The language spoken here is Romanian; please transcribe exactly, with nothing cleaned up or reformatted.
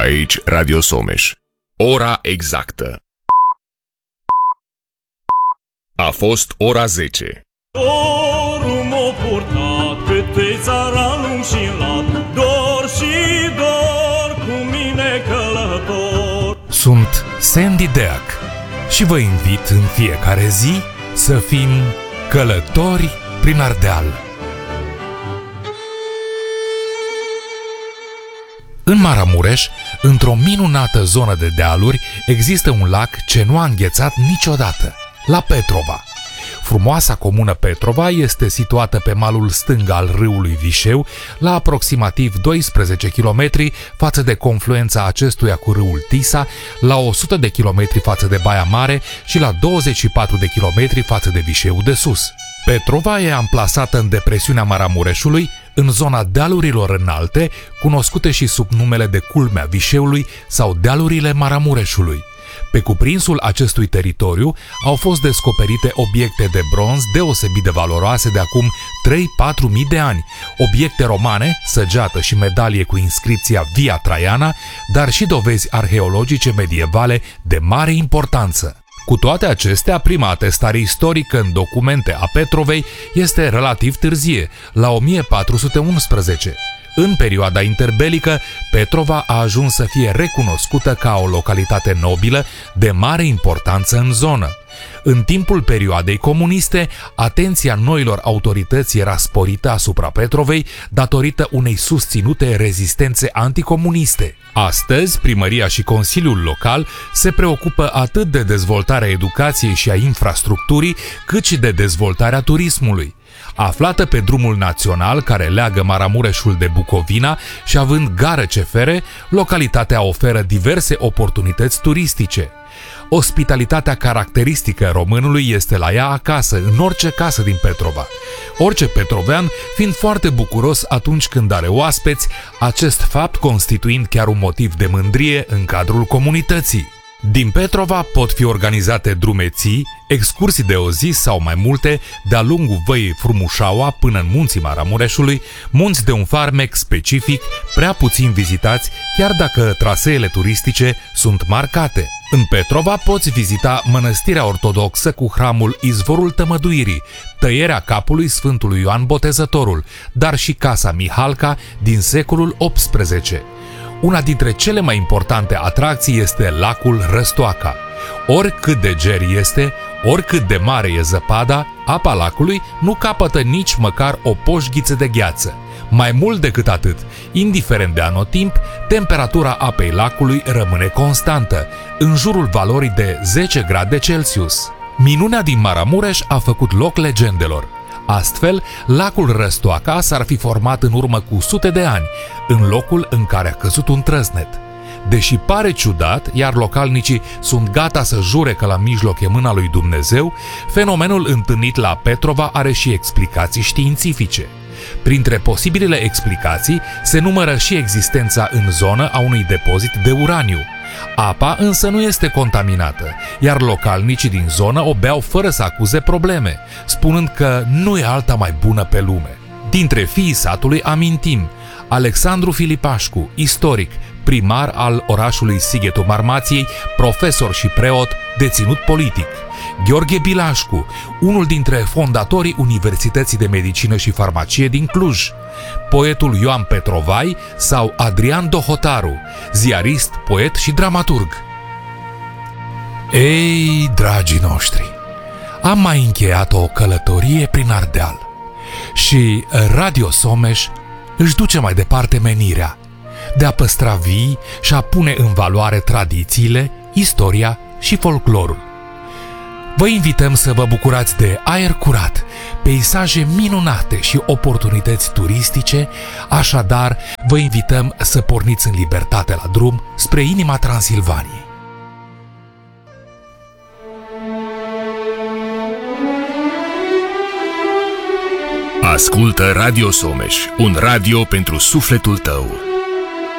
Aici Radio Someș. Ora exactă. A fost ora zece. Dorul m-a purtat pe țara lung și lat, dor și dor cu mine călător. Sunt Sandy Deac și vă invit în fiecare zi să fim călători prin Ardeal. În Maramureș, într-o minunată zonă de dealuri, există un lac ce nu a înghețat niciodată, la Petrova. Frumoasa comună Petrova este situată pe malul stâng al râului Vișeu, la aproximativ doisprezece kilometri față de confluența acestuia cu râul Tisa, la o sută de kilometri față de Baia Mare și la douăzeci și patru de kilometri față de Vișeu de Sus. Petrova e amplasată în depresiunea Maramureșului, în zona dealurilor înalte, cunoscute și sub numele de Culmea Vișeului sau dealurile Maramureșului. Pe cuprinsul acestui teritoriu au fost descoperite obiecte de bronz deosebit de valoroase de acum trei-patru mii de ani, obiecte romane, săgeată și medalie cu inscripția Via Traiana, dar și dovezi arheologice medievale de mare importanță. Cu toate acestea, prima atestare istorică în documente a Petrovei este relativ târzie, la o mie patru sute unsprezece. În perioada interbelică, Petrova a ajuns să fie recunoscută ca o localitate nobilă de mare importanță în zonă. În timpul perioadei comuniste, atenția noilor autorități era sporită asupra Petrovei datorită unei susținute rezistențe anticomuniste. Astăzi, primăria și Consiliul Local se preocupă atât de dezvoltarea educației și a infrastructurii, cât și de dezvoltarea turismului. Aflată pe drumul național care leagă Maramureșul de Bucovina și având gară C F R, localitatea oferă diverse oportunități turistice. Ospitalitatea caracteristică românului este la ea acasă, în orice casă din Petrova. Orice petrovean fiind foarte bucuros atunci când are oaspeți, acest fapt constituind chiar un motiv de mândrie în cadrul comunității. Din Petrova pot fi organizate drumeții, excursii de o zi sau mai multe de-a lungul văii Frumușaua până în munții Maramureșului, munți de un farmec specific, prea puțin vizitați, chiar dacă traseele turistice sunt marcate. În Petrova poți vizita mănăstirea ortodoxă cu hramul Izvorul Tămăduirii, tăierea capului Sfântului Ioan Botezătorul, dar și Casa Mihalca din secolul optsprezece. Una dintre cele mai importante atracții este lacul Răstoaca. Oricât de ger este, oricât de mare e zăpada, apa lacului nu capătă nici măcar o poșghiță de gheață. Mai mult decât atât, indiferent de anotimp, temperatura apei lacului rămâne constantă, în jurul valorii de zece grade Celsius. Minunea din Maramureș a făcut loc legendelor. Astfel, lacul Răstoaca s-ar fi format în urmă cu sute de ani, în locul în care a căzut un trăsnet. Deși pare ciudat, iar localnicii sunt gata să jure că la mijloc e mâna lui Dumnezeu, fenomenul întâlnit la Petrova are și explicații științifice. Printre posibilele explicații se numără și existența în zonă a unui depozit de uraniu. Apa însă nu este contaminată, iar localnicii din zonă o beau fără să acuze probleme, spunând că nu e alta mai bună pe lume. Dintre fiii satului amintim Alexandru Filipașcu, istoric, primar al orașului Sighetul Marmației, profesor și preot, deținut politic; Gheorghe Bilașcu, unul dintre fondatorii Universității de Medicină și Farmacie din Cluj; poetul Ioan Petrovai sau Adrian Dohotaru, ziarist, poet și dramaturg. Ei, dragii noștri, am mai încheiat o călătorie prin Ardeal și Radio Someș își duce mai departe menirea de a păstra vii și a pune în valoare tradițiile, istoria și folclorul. Vă invităm să vă bucurați de aer curat, peisaje minunate și oportunități turistice, așadar vă invităm să porniți în libertate la drum spre inima Transilvaniei. Ascultă Radio Someș, un radio pentru sufletul tău.